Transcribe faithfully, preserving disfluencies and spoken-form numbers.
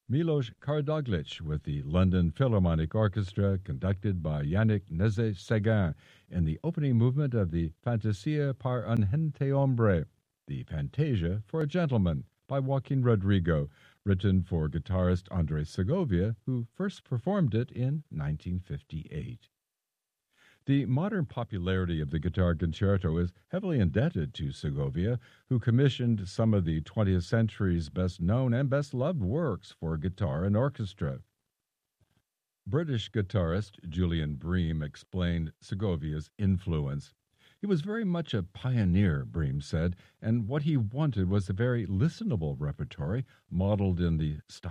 Milos Karadzic with the London Philharmonic Orchestra, conducted by Yannick Nézet-Séguin, in the opening movement of the Fantasia par un gente hombre, the Fantasia for a Gentleman, by Joaquin Rodrigo, written for guitarist Andres Segovia, who first performed it in nineteen fifty-eight. The modern popularity of the guitar concerto is heavily indebted to Segovia, who commissioned some of the twentieth century's best known and best loved works for guitar and orchestra. British guitarist Julian Bream explained Segovia's influence. He was very much a pioneer, Bream said, and what he wanted was a very listenable repertory modeled in the style